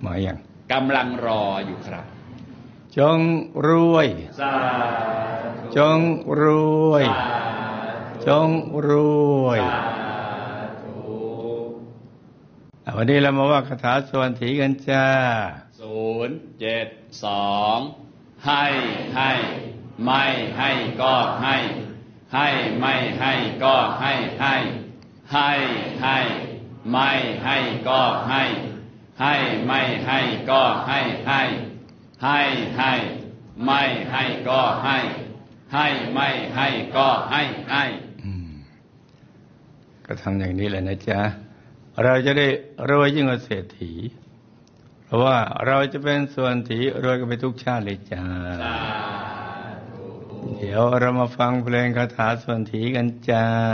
มาอย่างกำลังรออยู่ครับจงรวยจงรวยจงรวยวันนี้เรามาว่าคาถาส่วนถีกันจ้า 072ให้ไม่ให้ก็ให้ไม่ให้ก็ให้ไม่ให้ก็ให้ไม่ให้ก็ให้ไม่ให้ก็ให้ไม่ให้ก็ให้ก็ทำอย่างนี้แหละนะจ๊ะเราจะได้รวยยิ่งกว่าเศรษฐีเพราะว่าเราจะเป็นส่วนถีรวยกันไปทุกชาติเลยจ้าเดี๋ยวเรามาฟังเพลงคาถาส่วนถีกันจ้า